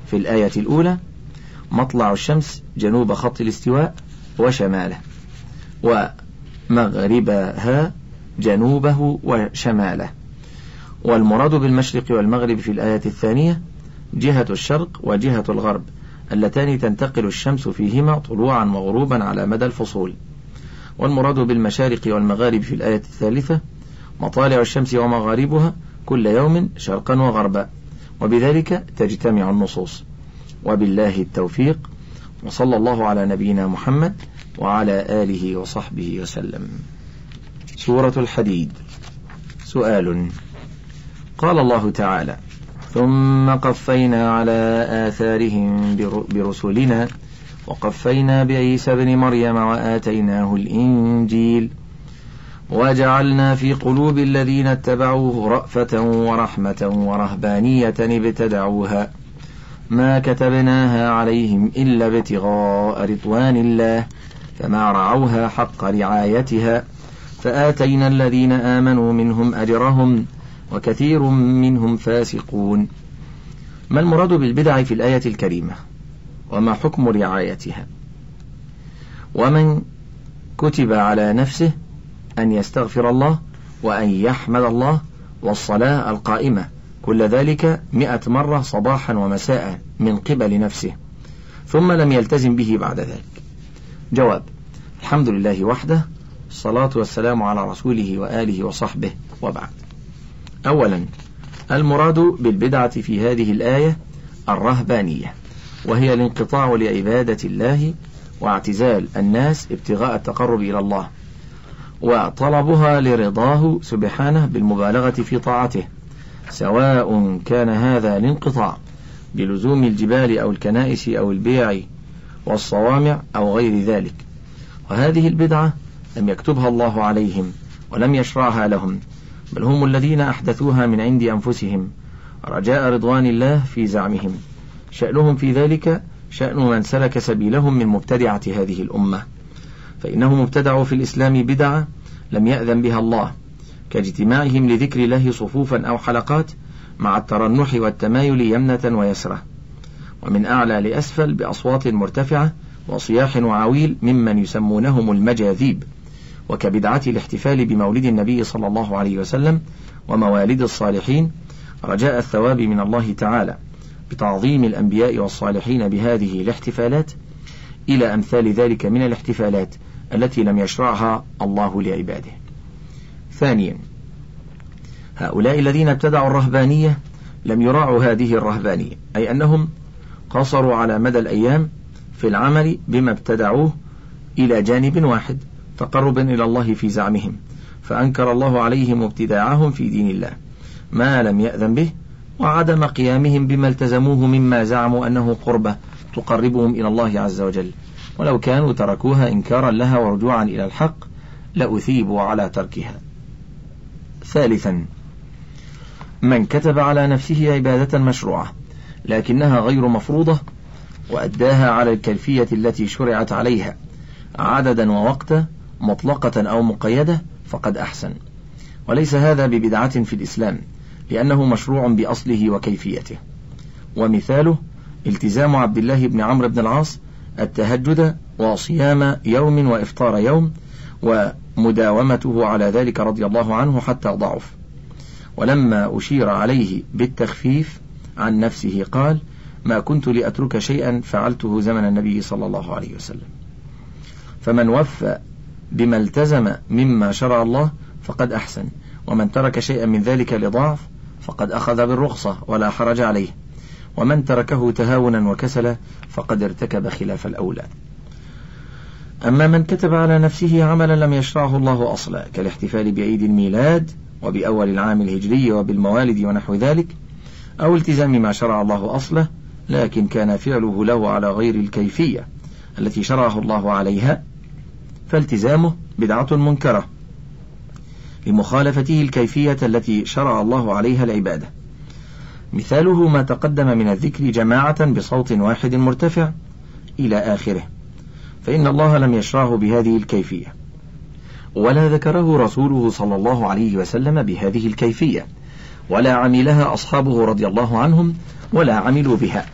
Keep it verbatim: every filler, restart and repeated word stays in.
في الآية الأولى مطلع الشمس جنوب خط الاستواء وشماله، ومغربها جنوبه وشماله. والمراد بالمشرق والمغرب في الآية الثانية جهة الشرق وجهة الغرب اللتان تنتقل الشمس فيهما طلوعا وغروبا على مدى الفصول. والمراد بالمشارق والمغارب في الآية الثالثة مطالع الشمس ومغاربها كل يوم شرقا وغربا، وبذلك تجتمع النصوص. وبالله التوفيق، وصلى الله على نبينا محمد وعلى آله وصحبه وسلم. سورة الحديد. سؤال: قال الله تعالى: ثم قفينا على آثارهم برسلنا وقفينا بعيسى ابن مريم وآتيناه الإنجيل وجعلنا في قلوب الذين اتبعوه رأفة ورحمة ورهبانية ابتدعوها ما كتبناها عليهم إلا ابتغاء رضوان الله فما رعوها حق رعايتها فآتينا الذين آمنوا منهم أجرهم وكثير منهم فاسقون. ما المراد بالبدع في الآية الكريمة؟ وما حكم رعايتها؟ ومن كتب على نفسه أن يستغفر الله وأن يحمد الله والصلاة القائمة كل ذلك مئة مرة صباحا ومساء من قبل نفسه ثم لم يلتزم به بعد ذلك؟ جواب: الحمد لله وحده، الصلاة والسلام على رسوله وآله وصحبه، وبعد. أولا، المراد بالبدعة في هذه الآية الرهبانية، وهي الانقطاع لعبادة الله واعتزال الناس ابتغاء التقرب إلى الله وطلبها لرضاه سبحانه بالمبالغة في طاعته، سواء كان هذا الانقطاع بلزوم الجبال أو الكنائس أو البيع والصوامع أو غير ذلك. وهذه البدعة لم يكتبها الله عليهم ولم يشرعها لهم، بل هم الذين أحدثوها من عند أنفسهم رجاء رضوان الله في زعمهم. شأنهم في ذلك شأن من سلك سبيلهم من مبتدعة هذه الأمة، فإنهم ابتدعوا في الإسلام بدعة لم يأذن بها الله، كاجتماعهم لذكر الله صفوفا أو حلقات مع الترنح والتمايل يمنة ويسرة، ومن أعلى لأسفل بأصوات مرتفعة وصياح وعويل ممن يسمونهم المجاذيب، وكبدعة الاحتفال بمولد النبي صلى الله عليه وسلم وموالد الصالحين رجاء الثواب من الله تعالى بتعظيم الأنبياء والصالحين بهذه الاحتفالات، إلى أمثال ذلك من الاحتفالات التي لم يشرعها الله لعباده. ثانيا، هؤلاء الذين ابتدعوا الرهبانية لم يراعوا هذه الرهبانية، أي أنهم قصروا على مدى الأيام في العمل بما ابتدعوه إلى جانب واحد تقربا إلى الله في زعمهم، فأنكر الله عليهم ابتداعهم في دين الله ما لم يأذن به، وعدم قيامهم بما التزموه مما زعموا أنه قربة تقربهم إلى الله عز وجل، ولو كانوا تركوها إنكارا لها ورجوعا إلى الحق لأثيبوا على تركها. ثالثا، من كتب على نفسه عبادة مشروعة لكنها غير مفروضة وأداها على الكيفية التي شرعت عليها عددا ووقتا مطلقة أو مقيدة فقد أحسن، وليس هذا ببدعة في الإسلام لأنه مشروع بأصله وكيفيته. ومثاله التزام عبد الله بن عمرو بن العاص التهجد وصيام يوم وإفطار يوم ومداومته على ذلك رضي الله عنه حتى ضعف، ولما أشير عليه بالتخفيف عن نفسه قال: ما كنت لأترك شيئا فعلته زمن النبي صلى الله عليه وسلم. فمن وفى بما التزم مما شرع الله فقد أحسن، ومن ترك شيئا من ذلك لضعف فقد أخذ بالرخصة ولا حرج عليه، ومن تركه تهاونا وكسلا فقد ارتكب خلاف الأولى. أما من كتب على نفسه عملا لم يشرعه الله أصلا كالاحتفال بعيد الميلاد وبأول العام الهجري وبالموالد ونحو ذلك، أو التزام ما شرع الله أصله لكن كان فعله له على غير الكيفية التي شرعه الله عليها، فالتزامه بدعة منكرة لمخالفته الكيفية التي شرع الله عليها العبادة. مثاله ما تقدم من الذكر جماعة بصوت واحد مرتفع إلى آخره، فإن الله لم يشرعه بهذه الكيفية، ولا ذكره رسوله صلى الله عليه وسلم بهذه الكيفية، ولا عملها أصحابه رضي الله عنهم ولا عملوا بها.